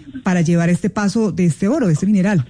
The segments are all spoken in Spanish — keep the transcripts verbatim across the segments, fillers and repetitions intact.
para llevar este paso de este oro, de este mineral?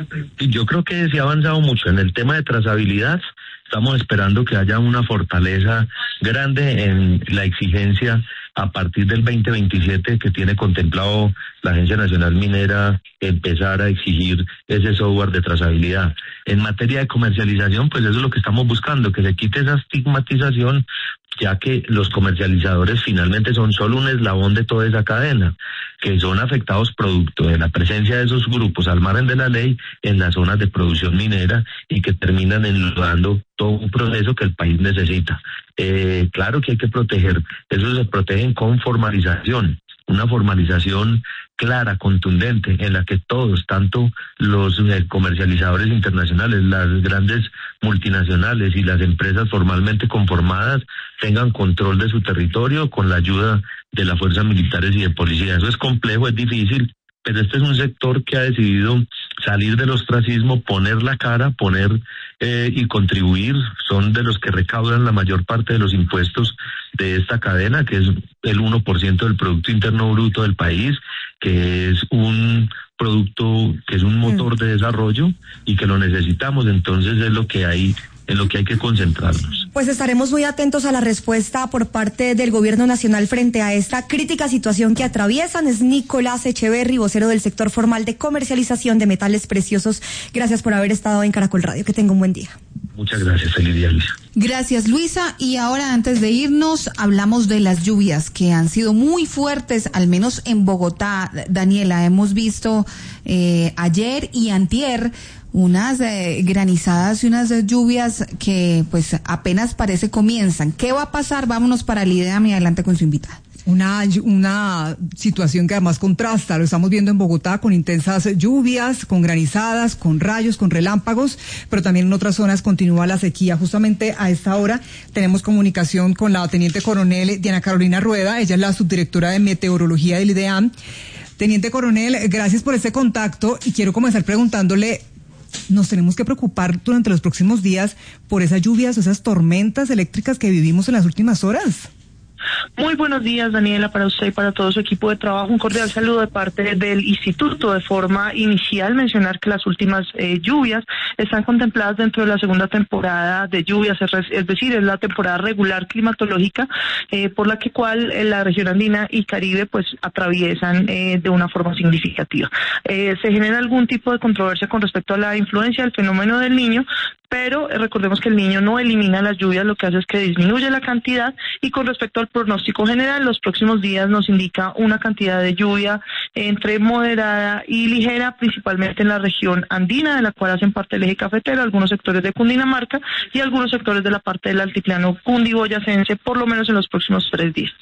Yo creo que se ha avanzado mucho en el tema de trazabilidad. Estamos esperando que haya una fortaleza grande en la exigencia a partir del veinte veintisiete que tiene contemplado la Agencia Nacional Minera empezar a exigir ese software de trazabilidad. En materia de comercialización, pues eso es lo que estamos buscando, que se quite esa estigmatización, ya que los comercializadores finalmente son solo un eslabón de toda esa cadena, que son afectados producto de la presencia de esos grupos al margen de la ley en las zonas de producción minera y que terminan enlodando todo un proceso que el país necesita. Eh, claro que hay que proteger, eso se protegen con formalización, una formalización clara, contundente, en la que todos, tanto los eh, comercializadores internacionales, las grandes multinacionales y las empresas formalmente conformadas, tengan control de su territorio con la ayuda de las fuerzas militares y de policía. Eso es complejo, es difícil, pero este es un sector que ha decidido salir del ostracismo, poner la cara, poner eh, y contribuir. Son de los que recaudan la mayor parte de los impuestos de esta cadena, que es el uno por ciento del Producto Interno Bruto del país, que es un producto, que es un motor de desarrollo y que lo necesitamos. Entonces es lo que hay, en lo que hay que concentrarnos. Pues estaremos muy atentos a la respuesta por parte del Gobierno Nacional frente a esta crítica situación que atraviesan. Es Nicolás Echeverry, vocero del sector formal de comercialización de metales preciosos. Gracias por haber estado en Caracol Radio. Que tenga un buen día. Muchas gracias. Feliz día, Luisa. Gracias, Luisa. Y ahora, antes de irnos, hablamos de las lluvias que han sido muy fuertes, al menos en Bogotá. Daniela, hemos visto eh, ayer y antier unas eh, granizadas y unas eh, lluvias que pues apenas parece comienzan. ¿Qué va a pasar? Vámonos para el IDEAM y adelante con su invitada. Una, una situación que además contrasta, lo estamos viendo en Bogotá con intensas lluvias, con granizadas, con rayos, con relámpagos, pero también en otras zonas continúa la sequía. Justamente a esta hora tenemos comunicación con la teniente coronel Diana Carolina Rueda, ella es la subdirectora de meteorología del IDEAM. Teniente coronel, gracias por este contacto y quiero comenzar preguntándole, ¿nos tenemos que preocupar durante los próximos días por esas lluvias, esas tormentas eléctricas que vivimos en las últimas horas? Muy buenos días, Daniela, para usted y para todo su equipo de trabajo. Un cordial saludo de parte del Instituto. De forma inicial, mencionar que las últimas eh, lluvias están contempladas dentro de la segunda temporada de lluvias, es decir, es la temporada regular climatológica, eh, por la que cual eh, la región andina y Caribe pues atraviesan eh, de una forma significativa. Eh, se genera algún tipo de controversia con respecto a la influencia del fenómeno del Niño, pero recordemos que el Niño no elimina las lluvias, lo que hace es que disminuye la cantidad, y con respecto al pronóstico general, los próximos días nos indica una cantidad de lluvia entre moderada y ligera, principalmente en la región andina, de la cual hacen parte el eje cafetero, algunos sectores de Cundinamarca y algunos sectores de la parte del altiplano cundiboyacense, por lo menos en los próximos tres días.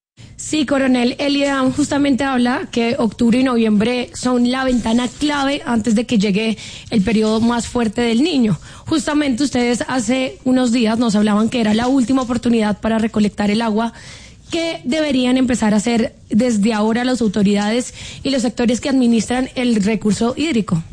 Sí, coronel, el IDEAM justamente habla que octubre y noviembre son la ventana clave antes de que llegue el periodo más fuerte del Niño. Justamente ustedes hace unos días nos hablaban que era la última oportunidad para recolectar el agua. ¿Qué deberían empezar a hacer desde ahora las autoridades y los sectores que administran el recurso hídrico?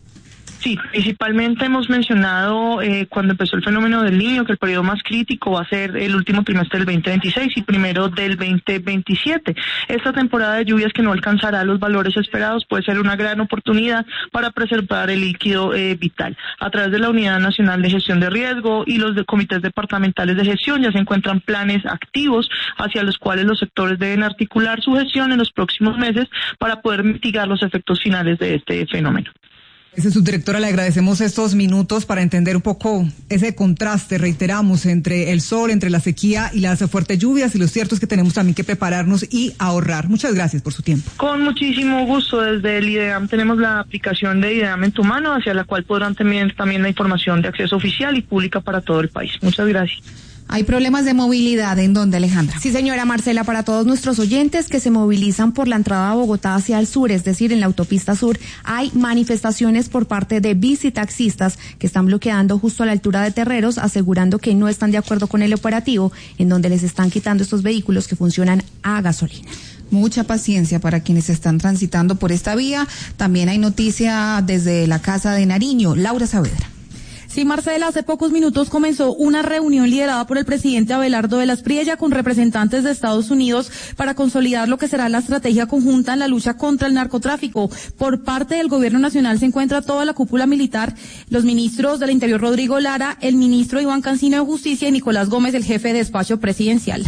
Sí, principalmente hemos mencionado eh, cuando empezó el fenómeno del Niño que el periodo más crítico va a ser el último trimestre del veinte veintiséis y primero del veinte veintisiete. Esta temporada de lluvias que no alcanzará los valores esperados puede ser una gran oportunidad para preservar el líquido eh, vital. A través de la Unidad Nacional de Gestión de Riesgo y los de comités departamentales de gestión ya se encuentran planes activos hacia los cuales los sectores deben articular su gestión en los próximos meses para poder mitigar los efectos finales de este fenómeno. Ese subdirectora, le agradecemos estos minutos para entender un poco ese contraste, reiteramos, entre el sol, entre la sequía y las fuertes lluvias, y lo cierto es que tenemos también que prepararnos y ahorrar. Muchas gracias por su tiempo. Con muchísimo gusto. Desde el IDEAM tenemos la aplicación de IDEAM en tu mano, hacia la cual podrán tener también la información de acceso oficial y pública para todo el país. Muchas gracias. Hay problemas de movilidad, ¿en dónde, Alejandra? Sí, señora Marcela, para todos nuestros oyentes que se movilizan por la entrada a Bogotá hacia el sur, es decir, en la autopista sur, hay manifestaciones por parte de bicitaxistas que están bloqueando justo a la altura de Terreros, asegurando que no están de acuerdo con el operativo, en donde les están quitando estos vehículos que funcionan a gasolina. Mucha paciencia para quienes están transitando por esta vía. También hay noticia desde la Casa de Nariño. Laura Saavedra. Sí, Marcela, hace pocos minutos comenzó una reunión liderada por el presidente Abelardo de las Priella con representantes de Estados Unidos para consolidar lo que será la estrategia conjunta en la lucha contra el narcotráfico. Por parte del gobierno nacional se encuentra toda la cúpula militar, los ministros del Interior Rodrigo Lara, el ministro Iván Cancino de Justicia y Nicolás Gómez, el jefe de despacho presidencial.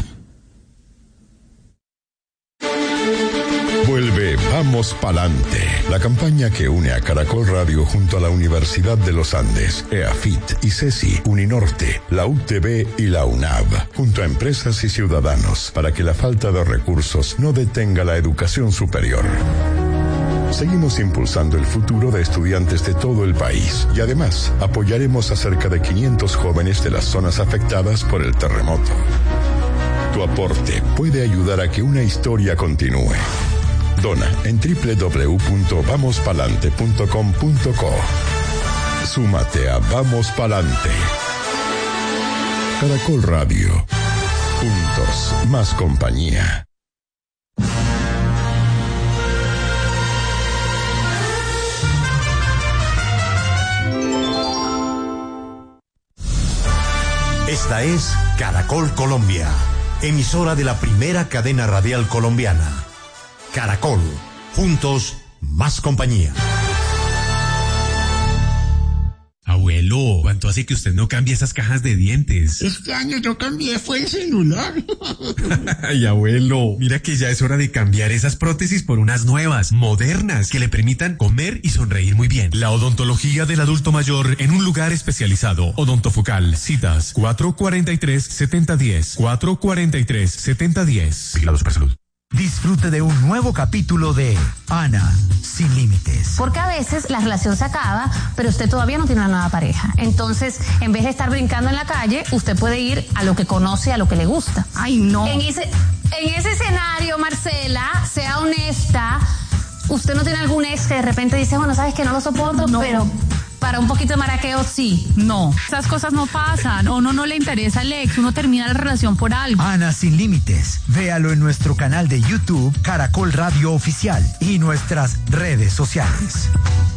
Vuelve Vamos Pa'lante, la campaña que une a Caracol Radio junto a la Universidad de los Andes, EAFIT, ICESI, Uninorte, la U T V y la UNAV, junto a empresas y ciudadanos, para que la falta de recursos no detenga la educación superior. Seguimos impulsando el futuro de estudiantes de todo el país y además apoyaremos a cerca de quinientos jóvenes de las zonas afectadas por el terremoto. Tu aporte puede ayudar a que una historia continúe. Dona en doble u doble u doble u punto vamos palante punto com punto co. Súmate a Vamos Pa'lante. Caracol Radio. Juntos, más compañía. Esta es Caracol Colombia, emisora de la primera cadena radial colombiana. Caracol, juntos, más compañía. Abuelo, ¿cuánto hace que usted no cambia esas cajas de dientes? Este año yo cambié, fue el celular. Ay, abuelo, mira que ya es hora de cambiar esas prótesis por unas nuevas, modernas, que le permitan comer y sonreír muy bien. La odontología del adulto mayor en un lugar especializado. Odontofocal, citas cuatro cuarenta y tres, setenta diez, cuatro cuarenta y tres, setenta diez. Vigilado Supersalud. Disfrute de un nuevo capítulo de Ana Sin Límites. Porque a veces la relación se acaba, pero usted todavía no tiene una nueva pareja. Entonces, en vez de estar brincando en la calle, usted puede ir a lo que conoce, a lo que le gusta. Ay, no. En ese, en ese escenario, Marcela, sea honesta. Usted no tiene algún ex que de repente dice, bueno, sabes que no lo soporto, no. Pero para un poquito de maraqueo, sí. No, esas cosas no pasan. A uno no le interesa el ex, uno termina la relación por algo. Ana Sin Límites. Véalo en nuestro canal de YouTube, Caracol Radio Oficial, y nuestras redes sociales.